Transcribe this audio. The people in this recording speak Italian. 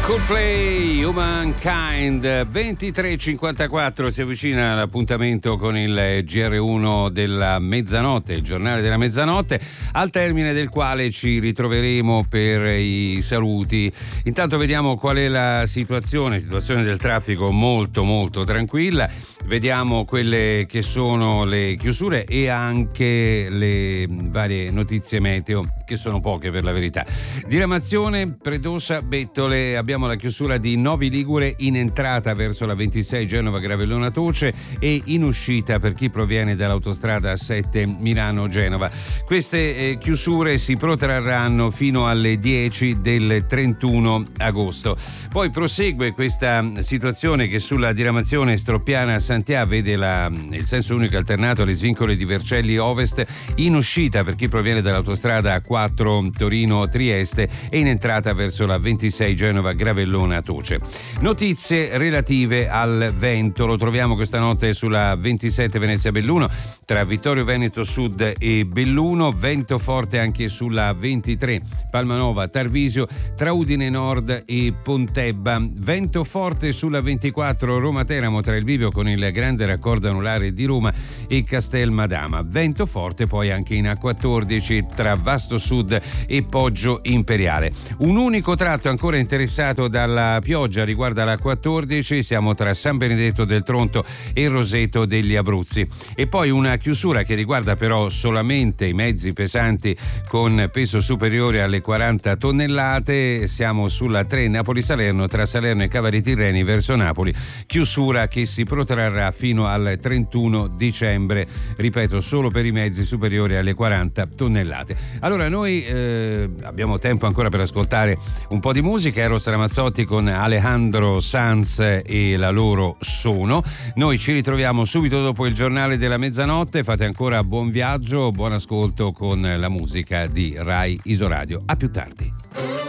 Coldplay, Humankind, 23:54, si avvicina l'appuntamento con il GR1 della mezzanotte, il giornale della mezzanotte, al termine del quale ci ritroveremo per i saluti. Intanto vediamo qual è la situazione del traffico molto tranquilla, vediamo quelle che sono le chiusure e anche le varie notizie meteo, che sono poche per la verità. Diramazione Predosa Bettole, abbiamo la chiusura di Novi Ligure in entrata verso la 26 Genova Gravellona Toce e in uscita per chi proviene dall'autostrada A7 Milano Genova. Queste chiusure si protrarranno fino alle 10 del 31 agosto. Poi prosegue questa situazione che sulla diramazione Stroppiana Santià vede il senso unico alternato alle svincole di Vercelli Ovest in uscita per chi proviene dall'autostrada A4 Torino Trieste e in entrata verso la 26 Genova Gravellona Toce. Notizie relative al vento, lo troviamo questa notte sulla 27 Venezia Belluno tra Vittorio Veneto Sud e Belluno, vento forte anche sulla 23 Palmanova Tarvisio tra Udine Nord e Pontebba, vento forte sulla 24 Roma Teramo tra il bivio con il grande raccordo anulare di Roma e Castel Madama, vento forte poi anche in A14 tra Vasto Sud e Poggio Imperiale. Un unico tratto ancora interessato dalla pioggia riguarda la 14, siamo tra San Benedetto del Tronto e Roseto degli Abruzzi, e poi una chiusura che riguarda però solamente i mezzi pesanti con peso superiore alle 40 tonnellate, siamo sulla 3 Napoli-Salerno tra Salerno e Cavari Tirreni verso Napoli, chiusura che si protrarrà fino al 31 dicembre, ripeto solo per i mezzi superiori alle 40 tonnellate. Allora noi abbiamo tempo ancora per ascoltare un po' di musica. Eros Ramazzotti con Alejandro Sanz e la loro Sono. Noi ci ritroviamo subito dopo il giornale della mezzanotte, fate ancora buon viaggio, buon ascolto con la musica di Rai Isoradio. A più tardi.